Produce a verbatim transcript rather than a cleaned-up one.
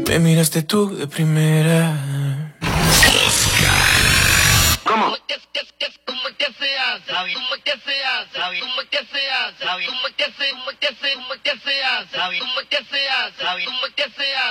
Me miraste tú de primera. ¿Cómo? ¿Cómo que se hace? ¿Cómo que se hace? ¿Cómo que se hace? ¿Cómo que se hace? ¿Cómo que se hace? ¿Cómo que se hace? ¿Cómo que se hace?